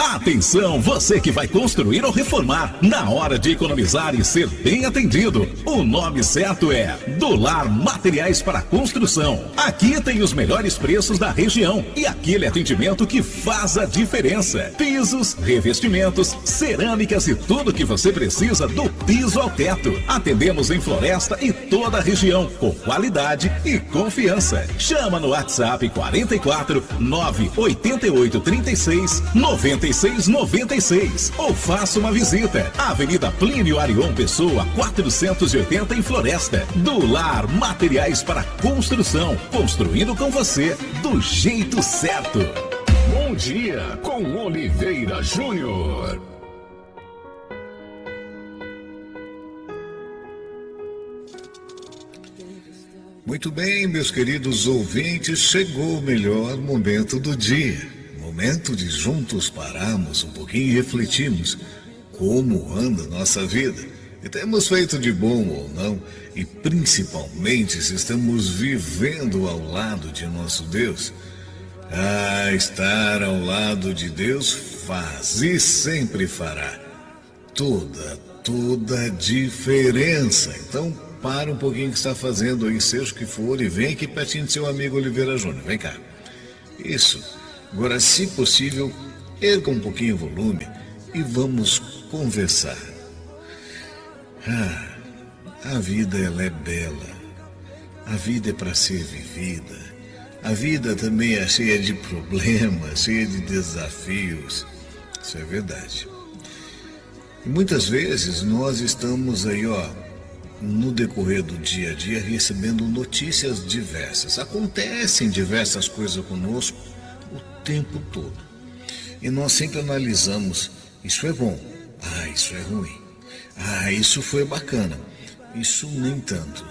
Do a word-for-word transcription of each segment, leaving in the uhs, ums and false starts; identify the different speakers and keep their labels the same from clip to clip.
Speaker 1: Atenção, você que vai construir ou reformar. Na hora de economizar e ser bem atendido, o nome certo é Do Lar Materiais para Construção. Aqui tem os melhores preços da região e aquele atendimento que faz a diferença. Pisos, revestimentos, cerâmicas e tudo que você precisa do piso ao teto. Atendemos em Floresta e toda a região com qualidade e confiança. Chama no WhatsApp quarenta e quatro, nove oito oito, trinta e seis, noventa e seis noventa e seis ou faça uma visita. Avenida Plínio Arion Pessoa, quatrocentos e oitenta em Floresta. Do Lar Materiais para Construção, construindo com você do jeito certo.
Speaker 2: Bom dia com Oliveira Júnior.
Speaker 3: Muito bem, meus queridos ouvintes, chegou o melhor momento do dia. Momento de juntos pararmos um pouquinho e refletirmos como anda a nossa vida. E temos feito de bom ou não, e principalmente se estamos vivendo ao lado de nosso Deus. Ah, estar ao lado de Deus faz e sempre fará toda, toda a diferença. Então, para um pouquinho o que está fazendo aí, seja o que for, e vem aqui pertinho do seu amigo Oliveira Júnior. Vem cá. Isso. Agora, se possível, erga um pouquinho o volume e vamos conversar. Ah, a vida, ela é bela. A vida é para ser vivida. A vida também é cheia de problemas, cheia de desafios. Isso é verdade. E muitas vezes nós estamos aí, ó, no decorrer do dia a dia, recebendo notícias diversas. Acontecem diversas coisas conosco o tempo todo. E nós sempre analisamos, isso é bom, ah, isso é ruim, ah, isso foi bacana, isso nem tanto.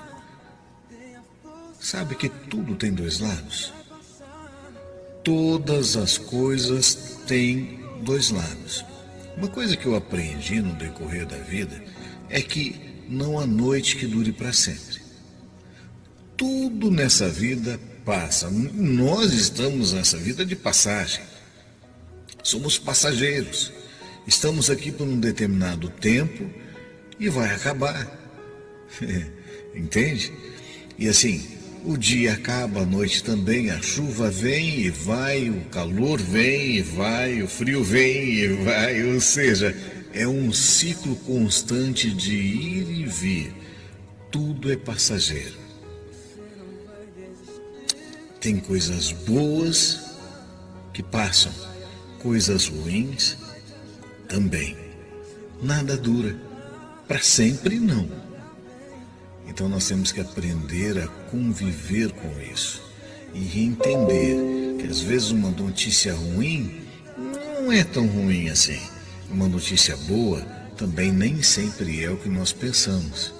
Speaker 3: Sabe que tudo tem dois lados? Todas as coisas têm dois lados. Uma coisa que eu aprendi no decorrer da vida é que não há noite que dure para sempre. Tudo nessa vida passa. Nós estamos nessa vida de passagem. Somos passageiros. Estamos aqui por um determinado tempo e vai acabar. Entende? E assim, o dia acaba, a noite também, a chuva vem e vai, o calor vem e vai, o frio vem e vai, ou seja, é um ciclo constante de ir e vir. Tudo é passageiro. Tem coisas boas que passam, coisas ruins também. Nada dura, para sempre não. Então nós temos que aprender a conviver com isso e entender que às vezes uma notícia ruim não é tão ruim assim. Uma notícia boa também nem sempre é o que nós pensamos.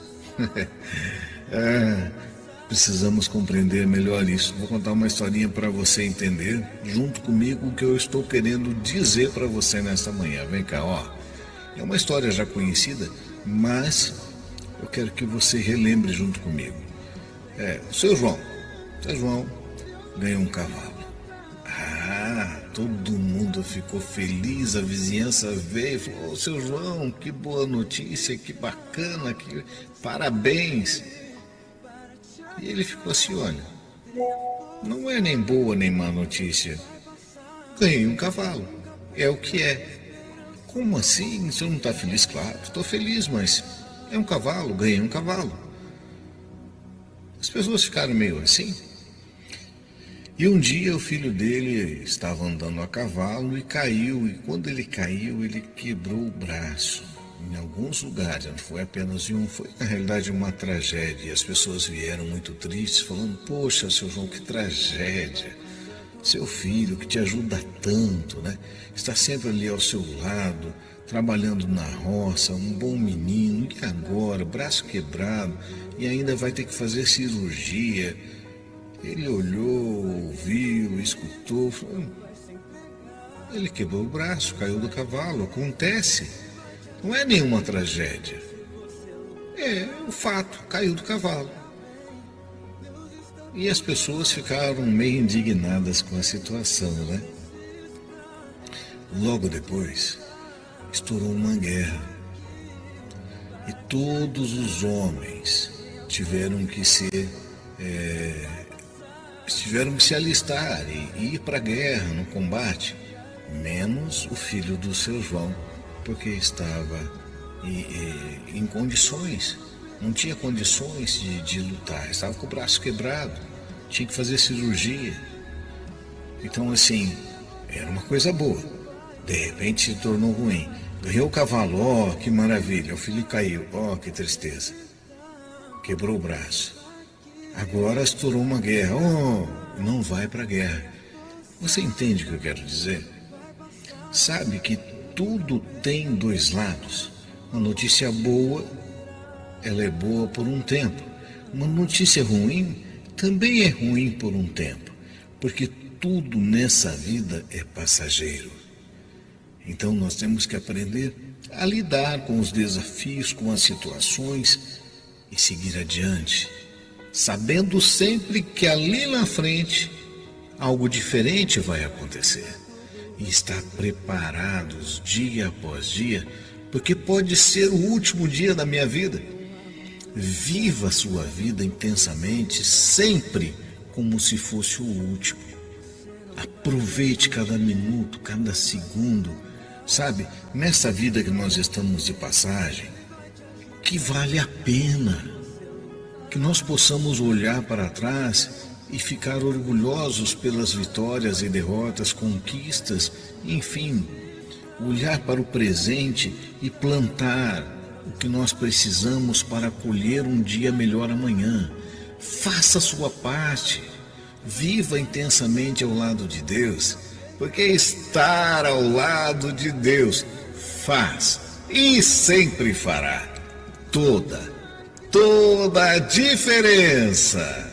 Speaker 3: ah, precisamos compreender melhor isso. Vou contar uma historinha para você entender, junto comigo, o que eu estou querendo dizer para você nesta manhã. Vem cá, ó. É uma história já conhecida, mas eu quero que você relembre junto comigo. É, o seu João. O seu João ganhou um cavalo. Ah, todo mundo ficou feliz, a vizinhança veio e falou: ô, seu João, que boa notícia, que bacana, que parabéns. E ele ficou assim: olha, não é nem boa nem má notícia. Ganhei um cavalo, é o que é. Como assim? O senhor não está feliz? Claro, estou feliz, mas é um cavalo, ganhei um cavalo. As pessoas ficaram meio assim. E um dia o filho dele estava andando a cavalo e caiu, e quando ele caiu, ele quebrou o braço. Em alguns lugares, não foi apenas em um, foi na realidade uma tragédia. E as pessoas vieram muito tristes, falando: poxa, seu João, que tragédia. Seu filho, que te ajuda tanto, né? Está sempre ali ao seu lado, trabalhando na roça, um bom menino, e agora, braço quebrado, e ainda vai ter que fazer cirurgia. Ele olhou, ouviu, escutou, falou: ele quebrou o braço, caiu do cavalo, acontece. Não é nenhuma tragédia. É o fato, caiu do cavalo. E as pessoas ficaram meio indignadas com a situação, né? Logo depois, estourou uma guerra e todos os homens tiveram que ser, é, tiveram que se alistar e, e ir para a guerra, no combate, menos o filho do seu João, porque estava em, em, em condições, não tinha condições de, de lutar, estava com o braço quebrado, tinha que fazer cirurgia. Então, assim, era uma coisa boa, de repente se tornou ruim. Ganhou o cavalo, ó, oh, que maravilha, o filho caiu, ó, oh, que tristeza, quebrou o braço. Agora estourou uma guerra, oh, não vai para a guerra. Você entende o que eu quero dizer? Sabe que tudo tem dois lados. Uma notícia boa, ela é boa por um tempo. Uma notícia ruim também é ruim por um tempo, porque tudo nessa vida é passageiro. Então nós temos que aprender a lidar com os desafios, com as situações e seguir adiante, sabendo sempre que ali na frente algo diferente vai acontecer. E estar preparados dia após dia, porque pode ser o último dia da minha vida. Viva a sua vida intensamente, sempre como se fosse o último. Aproveite cada minuto, cada segundo. Sabe, nessa vida que nós estamos de passagem, que vale a pena que nós possamos olhar para trás e ficar orgulhosos pelas vitórias e derrotas, conquistas, enfim, olhar para o presente e plantar o que nós precisamos para colher um dia melhor amanhã. Faça a sua parte, viva intensamente ao lado de Deus, porque estar ao lado de Deus faz e sempre fará toda, toda a diferença.